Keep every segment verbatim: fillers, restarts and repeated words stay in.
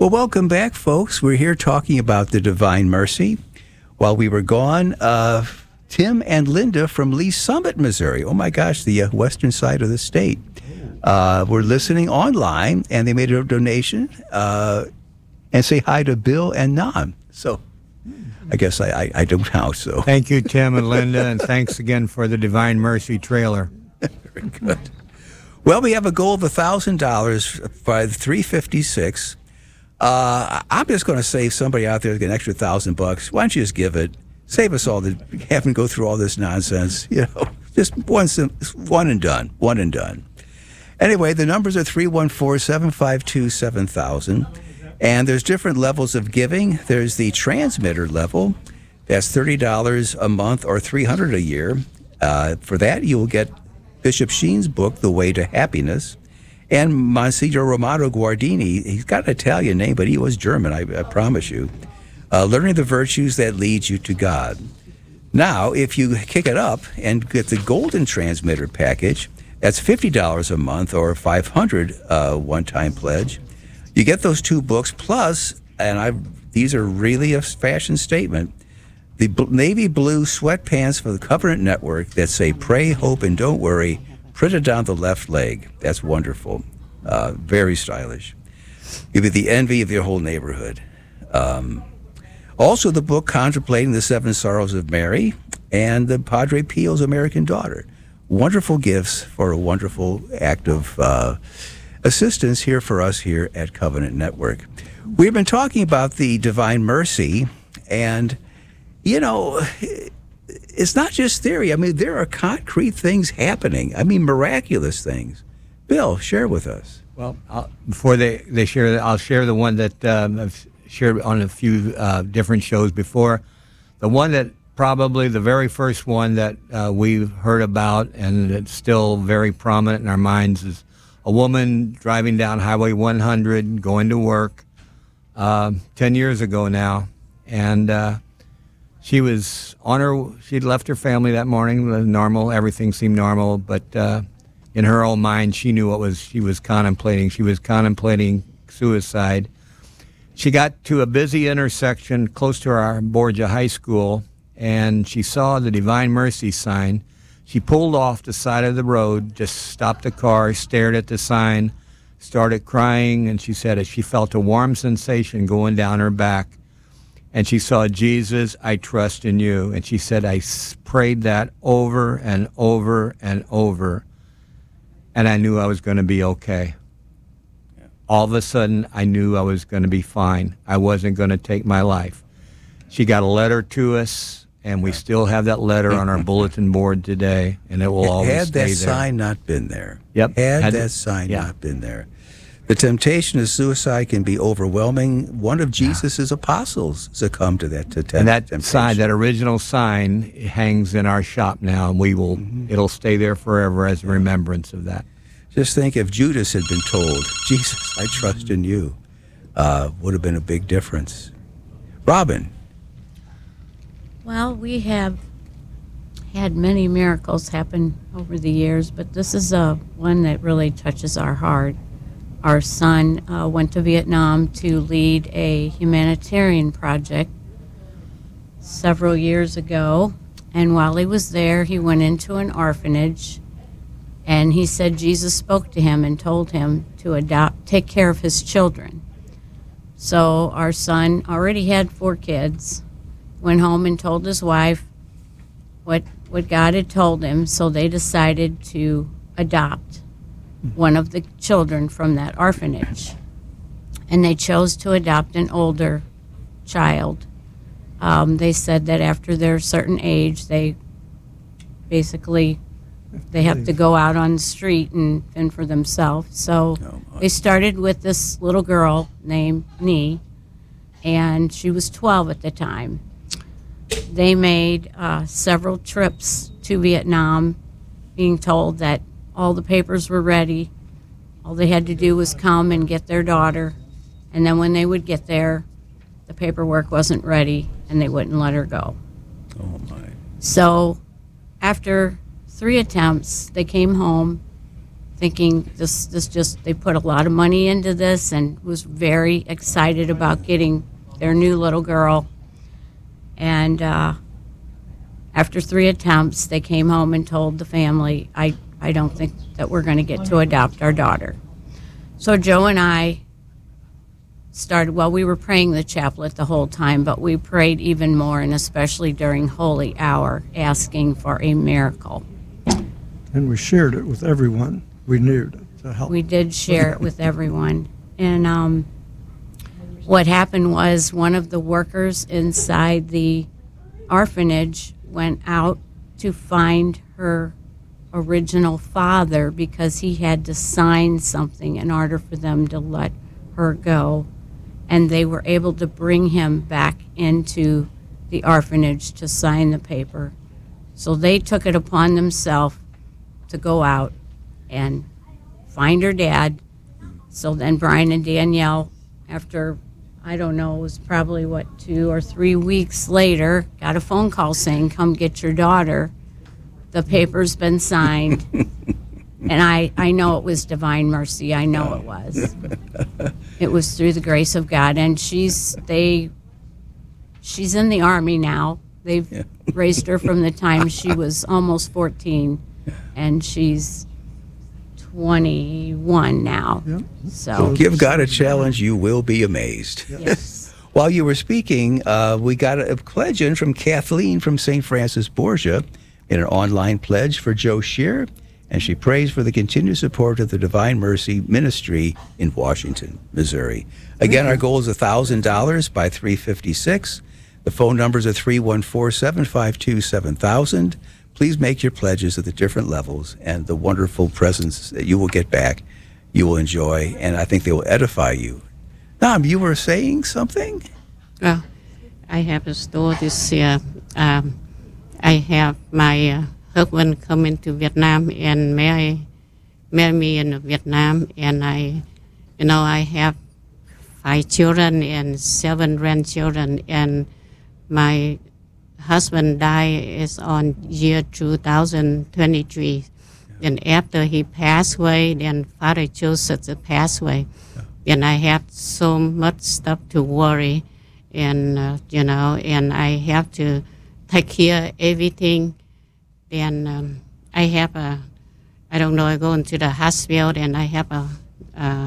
Well, welcome back, folks. We're here talking about the Divine Mercy. While we were gone, uh, Tim and Linda from Lee Summit, Missouri, oh my gosh, the uh, western side of the state, uh, were listening online, and they made a donation uh, and say hi to Bill and Nam. So I guess I, I, I don't know. So thank you, Tim and Linda, and thanks again for the Divine Mercy trailer. Very good. Well, we have a goal of one thousand dollars by three fifty-six. Uh, I'm just going to say somebody out there to get an extra thousand bucks. Why don't you just give it? Save us all the having to go through all this nonsense. You know, just one, one and done. One and done. Anyway, the numbers are three one four, seven five two, seven thousand. And there's different levels of giving. There's the transmitter level. That's thirty dollars a month or three hundred dollars a year. Uh, for that, you will get Bishop Sheen's book, The Way to Happiness. And Monsignor Romano Guardini, he's got an Italian name, but he was German, I, I promise you. Uh, learning the virtues that lead you to God. Now, if you kick it up and get the Golden Transmitter package, that's fifty dollars a month or five hundred dollars uh, one-time pledge. You get those two books plus, and I these are really a fashion statement, the b- navy blue sweatpants for the Covenant Network that say pray, hope, and don't worry, printed down the left leg. That's wonderful. Uh, very stylish. You'll be the envy of your whole neighborhood. Um, also, the book Contemplating the Seven Sorrows of Mary and the Padre Pio's American Daughter. Wonderful gifts for a wonderful act of uh, assistance here for us here at Covenant Network. We've been talking about the Divine Mercy, and, you know, it's not just theory. I mean, there are concrete things happening. I mean, miraculous things. Bill, share with us. Well, I'll, before they, they share, I'll share the one that um, I've shared on a few uh, different shows before. The one that probably the very first one that uh, we've heard about and it's still very prominent in our minds is a woman driving down Highway one hundred, going to work uh, ten years ago now. And uh, she was on her, she'd left her family that morning, normal, everything seemed normal, but uh, in her own mind, she knew what was she was contemplating. She was contemplating suicide. She got to a busy intersection close to our Borgia High School, and she saw the Divine Mercy sign. She pulled off the side of the road, just stopped the car, stared at the sign, started crying, and she said that she felt a warm sensation going down her back. And she saw, Jesus, I trust in you. And she said, I prayed that over and over and over, and I knew I was going to be okay. Yeah. All of a sudden, I knew I was going to be fine. I wasn't going to take my life. She got a letter to us, and we still have that letter on our bulletin board today, and it will always had stay there. Had that sign not been there. Yep. Had, had that to, sign yeah. not been there. The temptation of suicide can be overwhelming. One of Jesus' apostles succumbed to that to tempt- And that temptation. sign, that original sign, hangs in our shop now, and we will. Mm-hmm. It'll stay there forever as a remembrance of that. Just think if Judas had been told, Jesus, I trust in you, uh, would have been a big difference. Robin. Well, we have had many miracles happen over the years, but this is uh, one that really touches our heart. Our son uh, went to Vietnam to lead a humanitarian project several years ago, and while he was there, he went into an orphanage, and he said Jesus spoke to him and told him to adopt, take care of his children. So our son already had four kids, went home and told his wife what what God had told him, so they decided to adopt one of the children from that orphanage. And they chose to adopt an older child. Um, they said that after their certain age, they basically, they have to go out on the street and fend for themselves. So Oh, they started with this little girl named Nee, and she was twelve at the time. They made uh, several trips to Vietnam, being told that all the papers were ready. All they had to do was come and get their daughter. And then when they would get there, the paperwork wasn't ready, and they wouldn't let her go. Oh, my. So after three attempts, they came home, thinking this this just they put a lot of money into this, and was very excited about getting their new little girl. And uh, after three attempts, they came home and told the family, I, I don't think that we're going to get to adopt our daughter. So Joe and I started, well, we were praying the chaplet the whole time, but we prayed even more, and especially during Holy Hour, asking for a miracle. And we shared it with everyone we knew to help. We did share it with everyone. And um, what happened was one of the workers inside the orphanage went out to find her original father because he had to sign something in order for them to let her go. And they were able to bring him back into the orphanage to sign the paper. So they took it upon themselves to go out and find her dad. So then Brian and Danielle, after, I don't know, it was probably, what, two or three weeks later, got a phone call saying, come get your daughter. The paper's been signed. And I, I know it was divine mercy. I know it was. It was through the grace of God. And she's they she's in the Army now. They've yeah. raised her from the time she was almost fourteen, and she's twenty-one now. Yeah. So give God a challenge, you will be amazed. Yes. While you were speaking, uh, we got a pledge in from Kathleen from Saint Francis Borgia in an online pledge for Joe Shear. And she prays for the continued support of the Divine Mercy Ministry in Washington, Missouri. Again, our goal is one thousand dollars by three fifty-six. The phone numbers are three one four, seven five two, seven thousand. Please make your pledges at the different levels, and the wonderful presents that you will get back, you will enjoy, and I think they will edify you. Nam, you were saying something? Well, I have a story this year. Um, I have my... Uh, husband coming to Vietnam and marry, marry me in Vietnam, and I, you know, I have five children and seven grandchildren, and my husband died is on year two thousand twenty-three, yeah. And after he passed away, then Father Joseph passed away, yeah. And I have so much stuff to worry, and uh, you know, and I have to take care of everything. And um, I have a, I don't know, I go into the hospital and I have a, uh,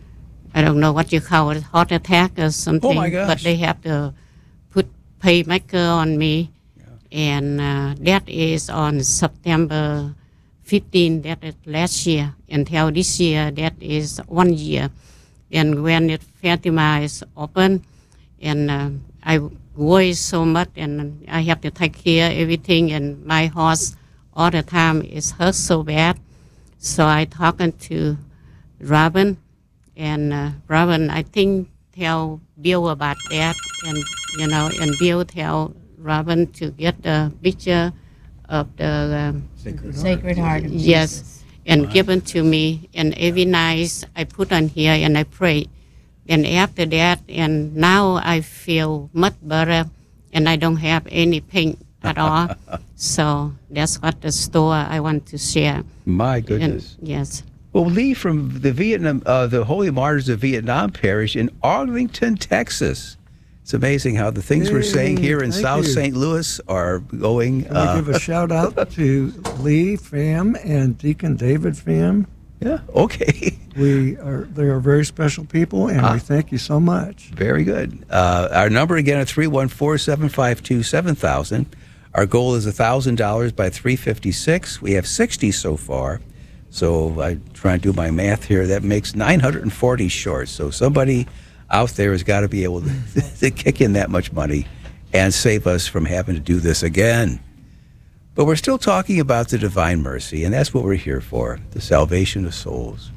I don't know what you call it, heart attack or something. Oh my gosh. But they have to put pacemaker on me. Yeah. And uh, that is on September fifteenth, that is last year. Until this year, that is one year. And when it Fatima is open, and uh, I worry so much, and I have to take care of everything, and my horse all the time is hurt so bad. So I talking to Robin, and uh, Robin, I think, tell Bill about that, and you know, and Bill tell Robin to get the picture of the um, Sacred, Sacred Heart of yes, Jesus. And wow. given to me, and every night I put on here and I pray. And after that, and now I feel much better, and I don't have any pain at all. So that's what the story I want to share. My goodness. And, yes. Well, Lee from the Vietnam, uh, the Holy Martyrs of Vietnam Parish in Arlington, Texas. It's amazing how the things hey, we're saying here in South you. Saint Louis are going. Can uh, we give a shout out to Lee Pham and Deacon David Pham? Yeah. Okay. We are. They are very special people, and ah, we thank you so much. Very good. Uh, our number again is three one four, seven five two, seven thousand. Our goal is one thousand dollars by three fifty-six. We have sixty so far. So I try and do my math here. That makes nine hundred forty short. So somebody out there has got to be able to, to kick in that much money and save us from having to do this again. But we're still talking about the Divine Mercy, and that's what we're here for, the salvation of souls.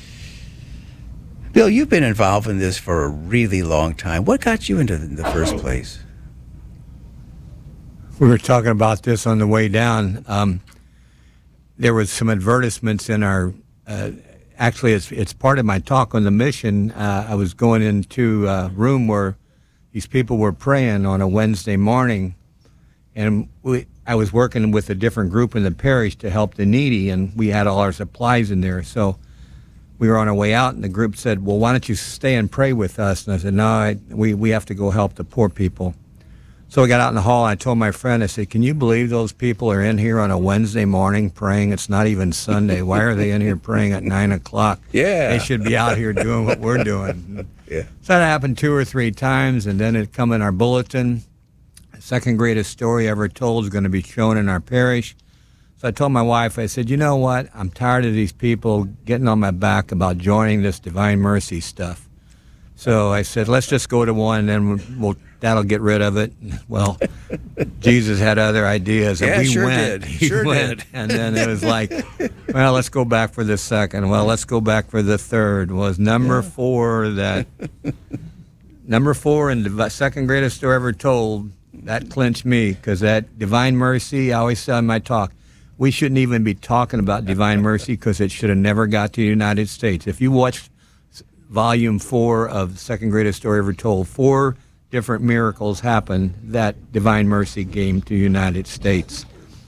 Bill, you've been involved in this for a really long time. What got you into in the first place? We were talking about this on the way down. Um, there was some advertisements in our, uh, actually it's it's part of my talk on the mission. Uh, I was going into a room where these people were praying on a Wednesday morning, and we I was working with a different group in the parish to help the needy, and we had all our supplies in there. So we were on our way out, and the group said, well, why don't you stay and pray with us? And I said, no, I, we, we have to go help the poor people. So I got out in the hall, and I told my friend, I said, can you believe those people are in here on a Wednesday morning praying? It's not even Sunday. Why are they in here praying at nine o'clock? Yeah. They should be out here doing what we're doing. Yeah. So that happened two or three times, and then it come in our bulletin. The second greatest story ever told is going to be shown in our parish. So I told my wife, I said, you know what? I'm tired of these people getting on my back about joining this Divine Mercy stuff. So I said, let's just go to one, and then we'll, that'll get rid of it. Well, Jesus had other ideas, and Yeah, we sure went. did. He Sure went, did. and then it was like, well, let's go back for the second. Well, let's go back for the third. Was number Yeah. four that number four in the second greatest story ever told. That clinched me, because that Divine Mercy, I always say in my talk, we shouldn't even be talking about Divine Mercy, because it should have never got to the United States. If you watched volume four of Second Greatest Story Ever Told, four different miracles happened that Divine Mercy came to the United States.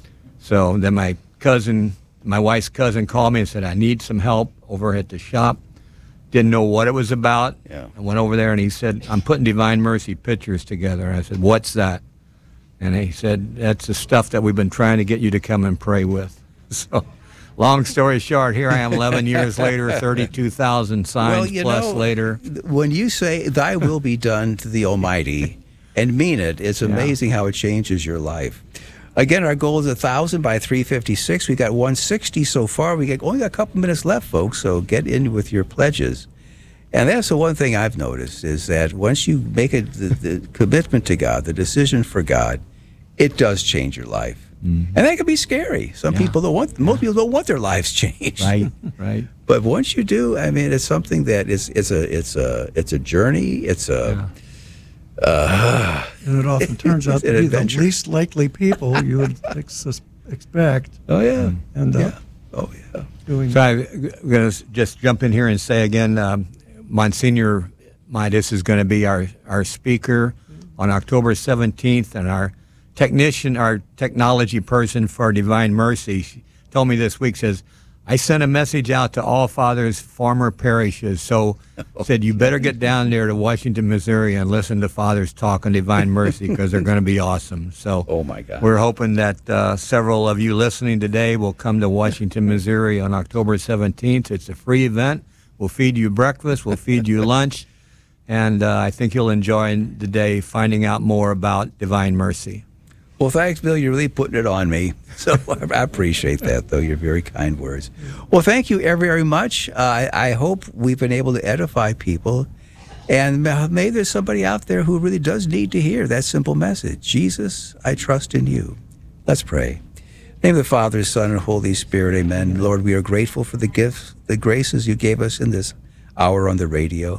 So then my cousin, my wife's cousin, called me and said, I need some help over at the shop. Didn't know what it was about. Yeah. I went over there, and he said, I'm putting Divine Mercy pictures together. And I said, what's that? And he said, that's the stuff that we've been trying to get you to come and pray with. So long story short, here I am eleven years later, thirty-two thousand signs Well, you plus know, later. when you say, thy will be done to the Almighty, and mean it, it's amazing how it changes your life. Again, our goal is one thousand by three fifty-six. We got one sixty so far. We got, only got a couple minutes left, folks, so get in with your pledges. And that's the one thing I've noticed, is that once you make a, the, the commitment to God, the decision for God, it does change your life. Mm-hmm. And that can be scary. Some Yeah. people don't want, most people don't want their lives changed. Right, right. But once you do, I mean, it's something that is, it's a, it's a, it's a journey. It's a, Yeah. uh, And it often turns out It's to an be adventure. the least likely people you would ex- expect. oh yeah, And uh, yeah, oh yeah. doing So I'm going to just jump in here and say again, um, Monsignor Midas is going to be our, our speaker on October seventeenth, and our technician, our technology person for Divine Mercy, she told me this week, says, I sent a message out to all fathers, former parishes, so said you better get down there to Washington, Missouri, and listen to fathers talk on Divine Mercy, because they're going to be awesome. So Oh my God. we're hoping that uh, several of you listening today will come to Washington, Missouri on October seventeenth. It's a free event. We'll feed you breakfast. We'll feed you lunch. And uh, I think you'll enjoy the day finding out more about Divine Mercy. Well, thanks, Bill. You're really putting it on me. So I appreciate that, though. Your very kind words. Well, thank you very, very much. Uh, I, I hope we've been able to edify people. And maybe there's somebody out there who really does need to hear that simple message. Jesus, I trust in you. Let's pray. In the name of the Father, Son, and Holy Spirit, amen. Lord, we are grateful for the gifts, the graces you gave us in this hour on the radio.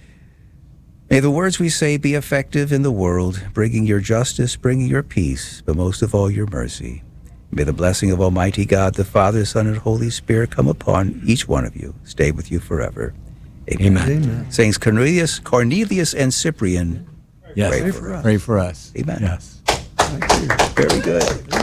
May the words we say be effective in the world, bringing your justice, bringing your peace, but most of all your mercy. May the blessing of Almighty God, the Father, Son, and Holy Spirit come upon each one of you, stay with you forever. Amen. Amen. Amen. Saints Cornelius, Cornelius and Cyprian, Yes. pray Pray for for us. us. Pray for us. Amen. Yes. Thank you. Very good.